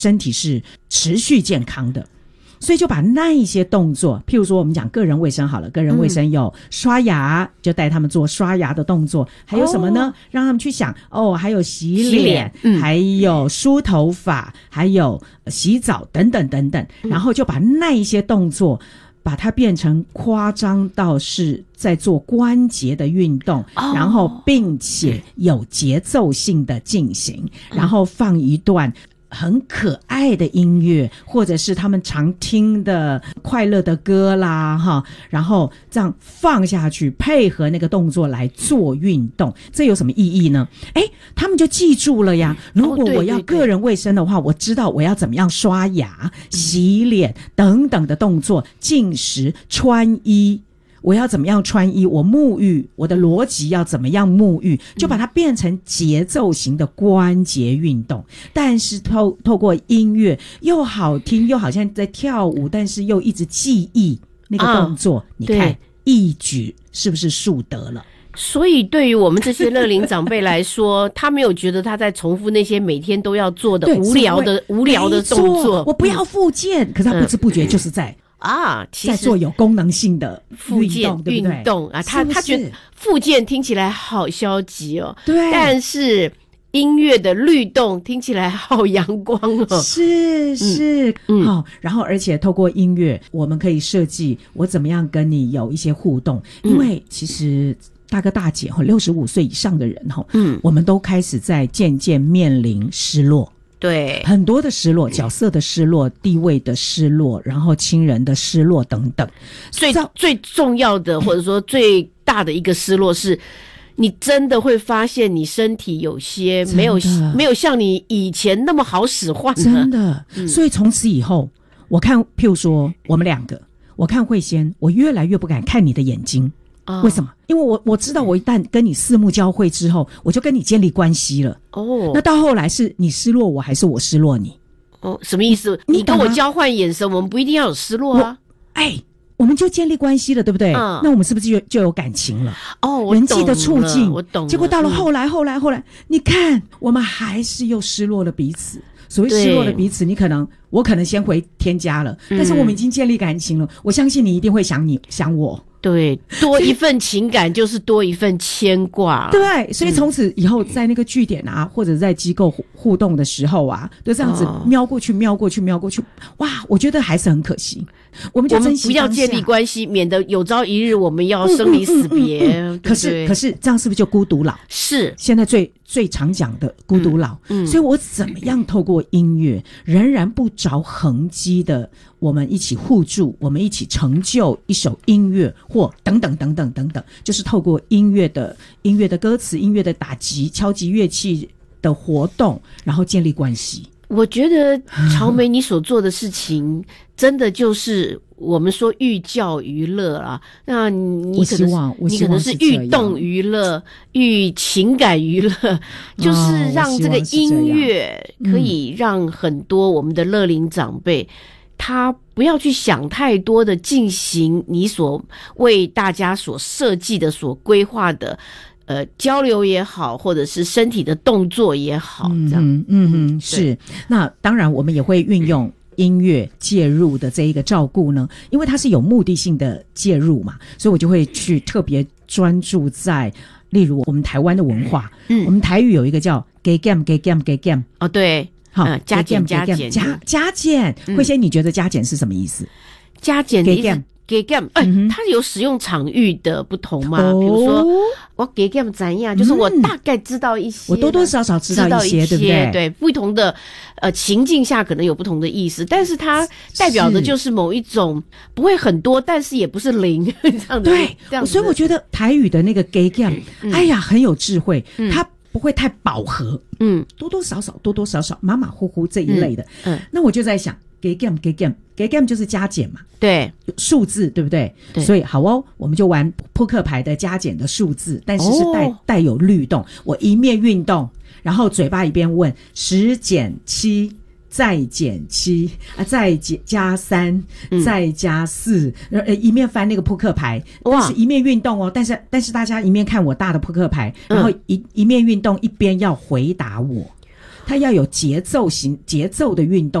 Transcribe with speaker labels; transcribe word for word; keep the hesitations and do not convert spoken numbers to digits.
Speaker 1: 身体是持续健康的。所以就把那一些动作，譬如说我们讲个人卫生好了，个人卫生有刷牙，嗯、就带他们做刷牙的动作，还有什么呢？哦、让他们去想哦，还有洗脸，洗脸嗯、还有梳头发，还有洗澡等等等等，嗯、然后就把那一些动作。把它变成夸张到是在做关节的运动，哦、然后并且有节奏性的进行，嗯、然后放一段很可爱的音乐，或者是他们常听的快乐的歌啦，哈，然后这样放下去，配合那个动作来做运动，这有什么意义呢？诶，他们就记住了呀。如果我要个人卫生的话，我知道我要怎么样刷牙、洗脸等等的动作，进食、穿衣。我要怎么样穿衣，我沐浴，我的逻辑要怎么样沐浴，就把它变成节奏型的关节运动，但是透透过音乐又好听，又好像在跳舞，但是又一直记忆那个动作，啊、你看一举是不是数得了？
Speaker 2: 所以对于我们这些乐龄长辈来说，他没有觉得他在重复那些每天都要做的无聊的无聊的动作，
Speaker 1: 我不要复健，嗯、可是他不知不觉就是在。
Speaker 2: 啊，其实
Speaker 1: 在做有功能性的
Speaker 2: 复健运动啊，他他觉得复健听起来好消极哦，对，但是音乐的律动听起来好阳光哦，
Speaker 1: 是是，嗯，好、哦，然后而且透过音乐，我们可以设计我怎么样跟你有一些互动，因为其实大哥大姐哈，六十五岁以上的人哈，嗯，我们都开始在渐渐面临失落。
Speaker 2: 对，
Speaker 1: 很多的失落，角色的失落，地位的失落，然后亲人的失落等等。
Speaker 2: 最最重要的，或者说最大的一个失落是，你真的会发现你身体有些没有没有像你以前那么好使唤了。
Speaker 1: 真的，嗯、所以从此以后，我看，譬如说我们两个，我看慧仙，我越来越不敢看你的眼睛。为什么？因为我我知道，我一旦跟你四目交汇之后，我就跟你建立关系了。哦，那到后来是你失落我，还是我失落你？
Speaker 2: 哦，什么意思？你, 你跟我交换眼神，我们不一定要有失落啊。
Speaker 1: 哎，我们就建立关系了，对不对？嗯，那我们是不是就就有感情了？
Speaker 2: 哦，我
Speaker 1: 人际的促进，
Speaker 2: 我懂了。
Speaker 1: 结果到了后来，后来，后来，你看，我们还是又失落了彼此。所谓失落了彼此，你可能我可能先回天家了，但是我们已经建立感情了。我相信你一定会想你想我。
Speaker 2: 对，多一份情感就是多一份牵挂。
Speaker 1: 对，所以从此以后在那个据点啊，嗯、或者在机构互动的时候啊，都这样子瞄过去、瞄过去、瞄过去。哇，我觉得还是很可惜。我们就珍惜当下，
Speaker 2: 我们不要建立关系，免得有朝一日我们要生离死别。
Speaker 1: 嗯嗯嗯嗯、可是，可是这样是不是就孤独老？
Speaker 2: 是，
Speaker 1: 现在最最常讲的孤独老。嗯，嗯所以我怎么样透过音乐，仍然不着痕迹的，我们一起互助，我们一起成就一首音乐，或等等等等等等，就是透过音乐的音乐的歌词、音乐的打击、敲击乐器的活动，然后建立关系。
Speaker 2: 我觉得朝梅你所做的事情，真的就是我们说寓教于乐啊。那你可能是你可能是寓动于乐、寓情感于乐，就是让这个音乐可以让很多我们的乐龄长辈。他不要去想太多的进行你所为大家所设计的、所规划的，呃，交流也好，或者是身体的动作也好，这样，
Speaker 1: 嗯嗯嗯，是。那当然，我们也会运用音乐介入的这一个照顾呢，因为它是有目的性的介入嘛，所以我就会去特别专注在，例如我们台湾的文化，嗯，我们台语有一个叫加减加减加减，
Speaker 2: 哦，对。好，嗯、加减加减
Speaker 1: 加加减，慧仙，你觉得加减是什么意思？
Speaker 2: 加减的意思，加减，哎，它有使用场域的不同嘛？哦、比如说，我加减怎样，就是我大概知道一些，
Speaker 1: 我多多少少知道一些，对不对？
Speaker 2: 对，不同的呃情境下可能有不同的意思，但是它代表的就是某一种不会很多，但是也不是零这样的。
Speaker 1: 对，这样，所以我觉得台语的那个加减，哎呀，很有智慧，
Speaker 2: 嗯、
Speaker 1: 它。不会太饱和，嗯，多多少少，多多少少，马马虎虎这一类的，嗯，嗯那我就在想，加减加减加减就是加减嘛，
Speaker 2: 对，
Speaker 1: 数字对不对？对，所以好哦，我们就玩扑克牌的加减的数字，但是是带、哦、带有律动，我一面运动，然后嘴巴一边问十减七。再减七啊，再减加三、嗯，再加四，呃，一面翻那个扑克牌，但是一面运动哦，但是但是大家一面看我大的扑克牌，然后一、嗯、一面运动一边要回答我。 它要有节奏型节奏的运动。